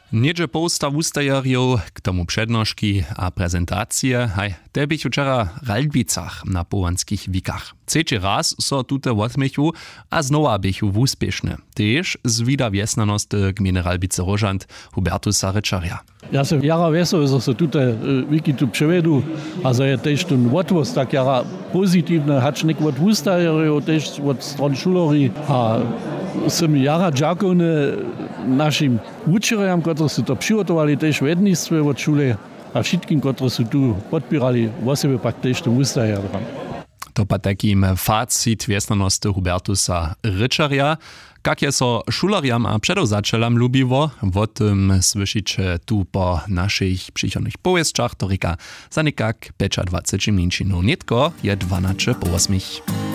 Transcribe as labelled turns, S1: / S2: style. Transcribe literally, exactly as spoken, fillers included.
S1: Niedzie pousta wustajerjów, k tomu przednożki a prezentacje, haj, te bych wczera raldbicach na połanskich wikach. Trzeci raz so tute odmychu, a znowa bychu wuspieszne. Tež zwida wiesnanost gminy Ralbice Rožant Hubertusa Ryczarja.
S2: Ja sam jara wesoł, że se tute wiki tu przevedu, a że je też ten odwóz tak jara pozytywny, hacz nik od wustajerjów, też od stron szulori, a sam jara dżakowny naszym uczerjam, którzy się to przygotowali, też w jednictwie od szule, a wszystkim, którzy się tu podpierali, właśnie pak też to wustajerjam.
S1: To pa takim facit wiesnanosti Hubertusa Ryczarja. Jak je so šularjam a předozačelam lubivo, o tym słyszycie tu po naszych przychodnych powieszczach, to rika za nekak dwadzieścia minut. Nitko je dwanaście po ósmej.